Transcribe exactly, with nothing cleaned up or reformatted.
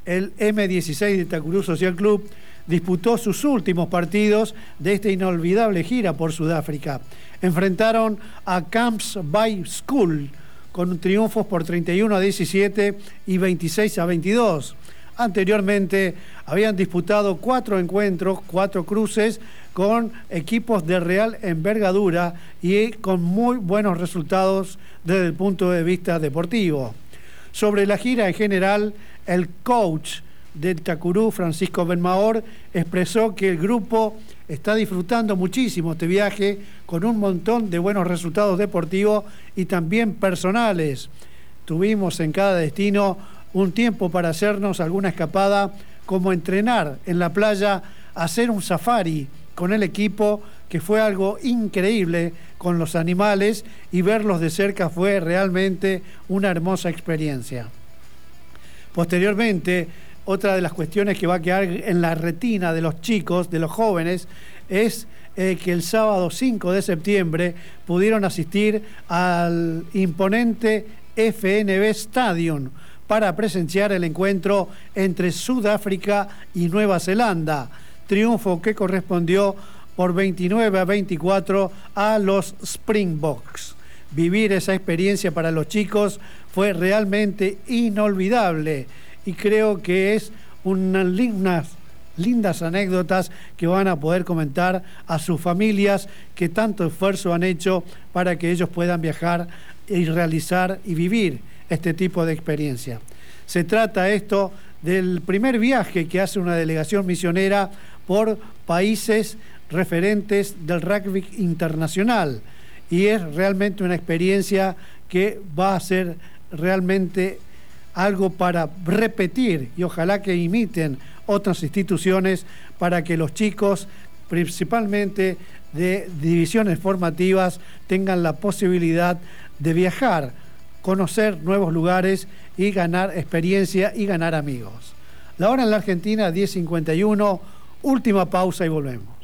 el eme dieciséis de Itacurú Social Club disputó sus últimos partidos de esta inolvidable gira por Sudáfrica. Enfrentaron a Camps Bay School con triunfos por treinta y uno a diecisiete y veintiséis a veintidós. Anteriormente habían disputado cuatro encuentros, cuatro cruces con equipos de real envergadura y con muy buenos resultados desde el punto de vista deportivo. Sobre la gira en general, el coach del Itacurú, Francisco Benmaor, expresó que el grupo está disfrutando muchísimo este viaje con un montón de buenos resultados deportivos y también personales. Tuvimos en cada destino un tiempo para hacernos alguna escapada, como entrenar en la playa, hacer un safari con el equipo, que fue algo increíble con los animales, y verlos de cerca fue realmente una hermosa experiencia. Posteriormente, otra de las cuestiones que va a quedar en la retina de los chicos, de los jóvenes, es eh, que el sábado cinco de septiembre pudieron asistir al imponente F N B Stadium para presenciar el encuentro entre Sudáfrica y Nueva Zelanda, triunfo que correspondió por veintinueve a veinticuatro a los Springboks. Vivir esa experiencia para los chicos fue realmente inolvidable y creo que es unas lindas, lindas anécdotas que van a poder comentar a sus familias que tanto esfuerzo han hecho para que ellos puedan viajar y realizar y vivir este tipo de experiencia. Se trata esto del primer viaje que hace una delegación misionera por países referentes del rugby internacional, y es realmente una experiencia que va a ser realmente algo para repetir, y ojalá que imiten otras instituciones para que los chicos, principalmente de divisiones formativas, tengan la posibilidad de viajar, conocer nuevos lugares y ganar experiencia y ganar amigos. La hora en la Argentina, diez cincuenta y uno, última pausa y volvemos.